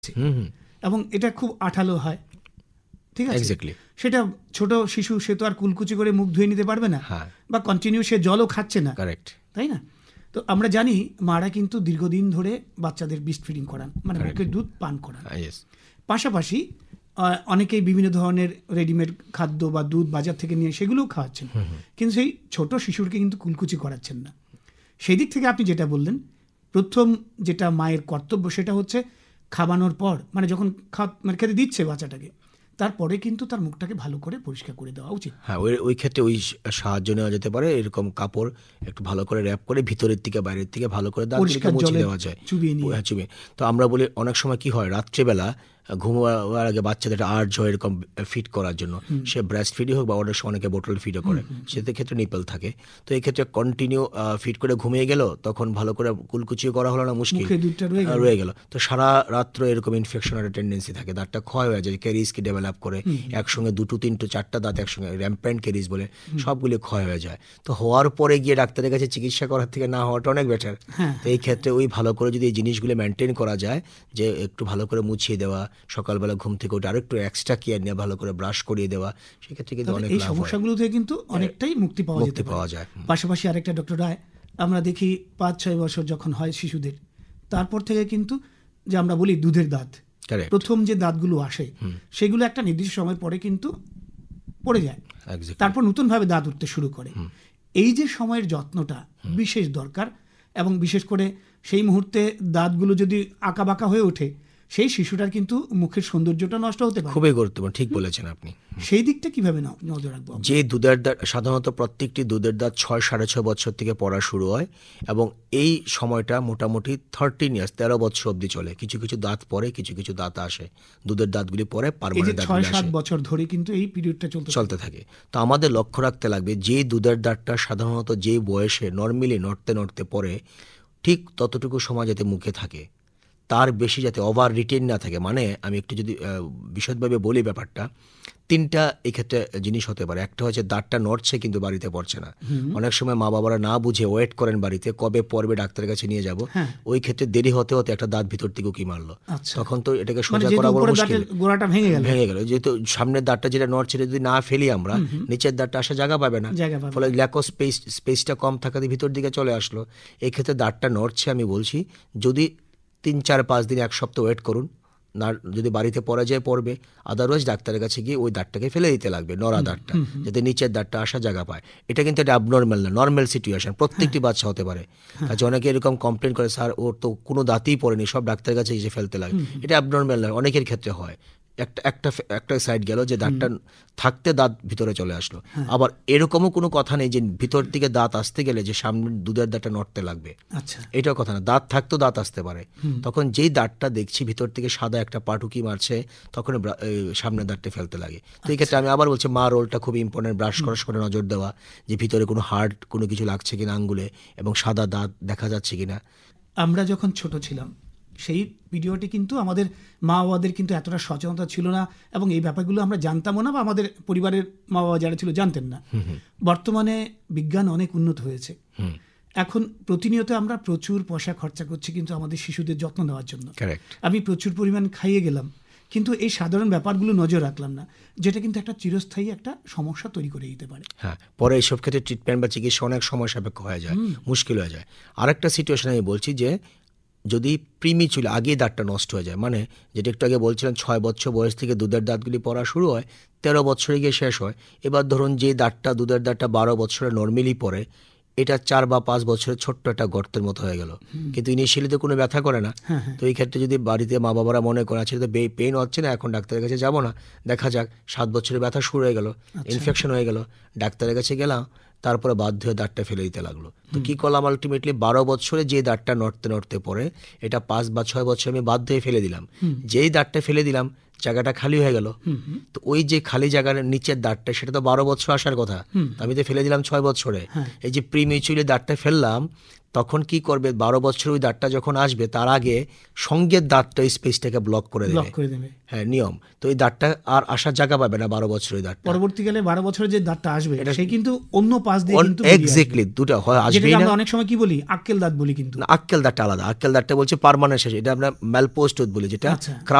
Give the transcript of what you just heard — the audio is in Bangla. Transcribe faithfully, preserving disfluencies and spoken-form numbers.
হুম হুম এবং এটা খুব আঠালো হয়, ঠিক আছে? এক্স্যাক্টলি। সেটা ছোট শিশু, সে তো আর কুলকুচি করে মুখ ধুয়ে নিতে পারবে না, হ্যাঁ বা কন্টিনিউ সে জলও খাচ্ছে না, কারেক্ট। তাই না? তো আমরা জানি মারা কিন্তু দীর্ঘদিন ধরে বাচ্চাদের ব্রেস্ট ফিডিং করান, মানে Correct. মুখের দুধ পান করান। ইয়েস। পাশাপাশি আহ, অনেকেই বিভিন্ন ধরনের রেডিমেড খাদ্য বা দুধ বাজার থেকে নিয়ে সেগুলোও খাওয়াচ্ছেন, কিন্তু সেই ছোট শিশুরকে কিন্তু কুলকুচি করাচ্ছেন না। সেই দিক থেকে আপনি যেটা বললেন, প্রথম যেটা মায়ের কর্তব্য সেটা হচ্ছে খাওয়ানোর পর, মানে যখন খা- মানে খেতে দিচ্ছে বাচ্চাটাকে, তারপরে কিন্তু তার মুখটাকে ভালো করে পরিষ্কার করে দেওয়া উচিত। হ্যাঁ ওই ওই ক্ষেত্রে ওই সাহায্য নেওয়া যেতে পারে, এরকম কাপড় একটু ভালো করে র্যাপ করে ভিতরের থেকে বাইরের থেকে ভালো করে দাঁতগুলোকে পরিষ্কার মুছে জলে দেওয়া যায়। চুবিয়ে নিয়ে। হ্যাঁ চুবিয়ে। তো আমরা বলি অনেক সময় কি হয়, রাত্রেবেলা ঘুমোবার আগে বাচ্চাদের একটা আর্জ হয় এরকম ফিট করার জন্য, সে ব্রেস্ট ফিডই হোক বা অনেক সময় অনেকে বোটল ফিডও করে, সেতে ক্ষেত্রে নিপল থাকে। তো এই ক্ষেত্রে কন্টিনিউ ফিট করে ঘুমিয়ে গেল, তখন ভালো করে কুলকুচিও করা হলো না, মুশকিল মুখে দুধটা রয়ে গেল। রয়ে গেল। তো সারা রাত্র এরকম ইনফেকশনের টেন্ডেন্সি থাকে, দাঁতটা ক্ষয় হয়ে যায়, ক্যারিজকে ডেভেলপ করে, একসঙ্গে দুটো তিনটে চারটা দাঁত একসঙ্গে র্যাম্প্যান্ট ক্যারিজ বলে সবগুলি ক্ষয় হয়ে যায়। তো হওয়ার পরে গিয়ে ডাক্তারের কাছে চিকিৎসা করার থেকে না হওয়াটা অনেক বেটার। তো এই ক্ষেত্রে ওই ভালো করে যদি এই জিনিসগুলো মেনটেন করা যায়, যে একটু ভালো করে মুছিয়ে দেওয়া, সকালবেলা ঘুম থেকে ওটা আরেকটু এক্সট্রা কেয়ার নিয়ে ভালো করে ব্রাশ করিয়ে দেওয়া, সেক্ষেত্রে কিন্তু অনেক এই লাভ হয়, সমস্যাগুলো থেকে কিন্তু অনেকটাই মুক্তি পাওয়া যেতে মুক্তি পাওয়া পারে। যায়। পাশাপাশি আরেকটা ডক্টর রায়, আমরা দেখি পাঁচ ছয় বছর যখন হয় শিশুদের, তারপর থেকে কিন্তু যে আমরা বলি দুধের দাঁত, Correct. প্রথম যে দাঁতগুলো আসে সেগুলো একটা নির্দিষ্ট সময় পরে কিন্তু পড়ে যায়, Exactly. তারপর নতুনভাবে দাঁত উঠতে শুরু করে। এই যে সময়ের যত্নটা বিশেষ দরকার, এবং বিশেষ করে সেই মুহূর্তে দাঁতগুলো যদি আঁকা বাঁকা হয়ে ওঠে, সেই শিশুটার কিন্তু মুখের সৌন্দর্যটা নষ্ট হতে পারে। খুবই গুরুত্বপূর্ণ, ঠিক বলেছেন আপনি। সেই দিকটা কিভাবে ন- নজর রাখবো আমরা? যে দুধের দাঁত, সাধারণত প্রত্যেকটি দুধের দাঁত ছয় সাড়ে ছয় বছর থেকে পড়া শুরু হয়, এবং এই সময়টা মোটামুটি থার্টিন ইয়ার্স তেরো বছর অবধি চলে। কিছু কিছু দাঁত পরে, কিছু কিছু দাঁত আসে, দুধের দাঁতগুলি পরে এই যে পার্মানেন্ট ছয় দাঁতগুলি সাত আসে, বছর ধরে কিন্তু এই পিরিয়ডটা চলতে চলতে থাকে। তো আমাদের লক্ষ্য রাখতে লাগবে, যে দুধের দাঁতটা সাধারণত যে বয়সে নর্মালি নড়তে নড়তে পড়ে, ঠিক ততটুকু সময় যাতে মুখে থাকে, তার বেশি যাতে ওভার রিটেন না থাকে। মানে আমি একটু যদি আহ, বিশদভাবে বলি ব্যাপারটা, তিনটা এক্ষেত্রে জিনিস হতে পারে। একটা হচ্ছে দাঁতটা নড়ছে কিন্তু বাড়িতে পড়ছে না। অনেক সময় মা বাবারা না বুঝে ওয়েট করেন বাড়িতে, কবে পড়বে ডাক্তারের কাছে নিয়ে যাব, ওই ক্ষেত্রে দেরি হতে হতে একটা দাঁত ভিতর থেকে উকি মারলো, আচ্ছা। তখন তো এটাকে মানে সোজা যেহেতু করা বড় উপরের মুশকিল, দাঁতের গোড়াটা ভেঙে গেল, ভেঙে গেল। যেহেতু সামনের দাঁতটা যেটা নড়ছে, এটা যদি না ফেলি আমরা, নিচের দাঁতটা আসা জায়গা পাবে না, জায়গা পাবে ফলে ল্যাক অফ স্পেস, স্পেসটা কম থাকাতে ভিতর দিকে চলে আসলো। এই ক্ষেত্রে দাঁতটা নড়ছে, আমি বলছি যদি তিন চার পাঁচ দিন এক সপ্তাহ ওয়েট করুন, না যদি বাড়িতে পড়া যায় পড়বে, আদারওয়াইজ ডাক্তারের কাছে গিয়ে ওই দাঁতটাকে ফেলে দিতে লাগবে, নড়া দাঁতটা, যাতে নিচের দাঁতটা আসা জায়গা পায়। এটা কিন্তু এটা অ্যাবনর্মাল না, নর্মাল সিচুয়েশন, প্রত্যেকটি বাচ্চা হতে পারে। কাজে অনেকে এরকম কমপ্লেন করে, স্যার ওর তো কোনো দাঁতই পড়েনি, সব ডাক্তারের কাছে এসে ফেলতে লাগে। এটা অ্যাবনর্মাল না, অনেকের ক্ষেত্রে হয়। একটা একটা একটা সাইড গেল যে দাঁতটা থাকতে দাঁত ভিতরে চলে আসলো। আবার এরকমও কোনো কথা নেই যে ভিতর থেকে দাঁত আসতে গেলে যে সামনের দুধের দাঁতটা নড়তে লাগবে, আচ্ছা, এটাও কথা না। দাঁত থাকতেও দাঁত আসতে পারে, তখন যেই দাঁতটা দেখছি ভিতর থেকে সাদা একটা পাটুকি মারছে, তখন ব্রা- এই সামনের দাঁতটা ফেলতে লাগে। তো এই ক্ষেত্রে আমি আবার বলছি, মা রোলটা খুব ইম্পর্টেন্ট, ব্রাশ করার সময় নজর দেওয়া, যে ভিতরে কোনো হার্ড কোনো কিছু লাগছে কিনা আঙ্গুলে, এবং সাদা দাঁত দেখা যাচ্ছে কিনা। আমরা যখন ছোট ছিলাম সেই ভিডিওটি কিন্তু আমাদের মা বাবাদের কিন্তু এতটা সচেতনতা ছিল না, এবং এই ব্যাপারগুলো আমরা জানতামও না, বা আমাদের পরিবারের মা বাবা যারা ছিল জানতেন না। বর্তমানে বিজ্ঞান অনেক উন্নত হয়েছে, এখন প্রতিনিয়ত আমরা প্রচুর পয়সা খরচা করছি কিন্তু আমাদের শিশুদের যত্ন নেওয়ার জন্য। কারেক্ট। আমি প্রচুর পরিমাণ খাইয়ে গেলাম, কিন্তু এই সাধারণ ব্যাপারগুলো নজর রাখলাম না, যেটা কিন্তু একটা চিরস্থায়ী একটা সমস্যা তৈরি করে দিতে পারে। হ্যাঁ, পরে এইসব ক্ষেত্রে ট্রিটমেন্ট বা চিকিৎসা অনেক সময় সাপেক্ষ হয়ে যায়, মুশকিল হয়ে যায়। আরেকটা সিচুয়েশন আমি বলছি, যে যদি প্রিমিচুর আগেই দাঁতটা নষ্ট হয়ে যায়, মানে যেটা একটু আগে বলছিলাম, ছয় বছর বয়স থেকে দুধের দাঁতগুলি পড়া শুরু হয়, তেরো বছরে গিয়ে শেষ হয়। এবার ধরুন যে দাঁতটা দুধের দাঁতটা বারো বছরে নর্মালি পড়ে, এটা চার বা পাঁচ বছরের ছোট্ট একটা গর্তের মতো হয়ে গেল, কিন্তু ইনিশিয়ালি তো কোনো ব্যথা করে না। তো এই ক্ষেত্রে যদি বাড়িতে মা বাবারা মনে করে আছে তো পেইন হচ্ছে না, এখন ডাক্তারের কাছে যাবো না, দেখা যাক, সাত বছরের ব্যথা শুরু হয়ে গেল, ইনফেকশন হয়ে গেল, ডাক্তারের কাছে গেলাম, তারপরে বাধ্য হয়ে দাঁতটা ফেলে দিতে লাগলো। তো কি করলাম, আলটিমেটলি বারো বছরে যে দাঁতটা নড়তে নড়তে পড়ে, এটা পাঁচ বা ছয় বছর আমি বাধ্য হয়ে ফেলে দিলাম। যেই দাঁতটা ফেলে দিলাম, জায়গাটা খালি হয়ে গেল। তো ওই যে খালি জায়গার নিচের দাঁতটা সেটা তো বারো বছর আসার কথা, আমি তো ফেলে দিলাম ছয় বছরে। এই যে প্রিমিচুয়ালি দাঁতটা ফেললাম, তখন কি করবে, বারো বছর ওই দাঁতটা যখন আসবে তার আগে সঙ্গের দাঁতটা ওই স্পেসটাকে ব্লক করে ব্লক দেবে। করে দেবে। হ্যাঁ, নিয়ম। তো এই দাঁতটা আর আসার জায়গা পাবে না বারো বছর ওই দাঁতটা। পরবর্তীকালে বারো বছরের যে দাঁতটা আসবে সে কিন্তু অন্য পাশ দিয়ে কিন্তু এক্স্যাক্টলি দুটো হয়, আসবেই যেটাকে না। আমরা অনেক সময় কি বলি আক্কেল দাঁত বলি, কিন্তু না, আক্কেল দাঁতটা আলাদা। আক্কেল দাঁতটা বলছে পার্মানেন্ট শেষ, এটা আমরা ম্যালপোস্ট বলি, যেটা আচ্ছা।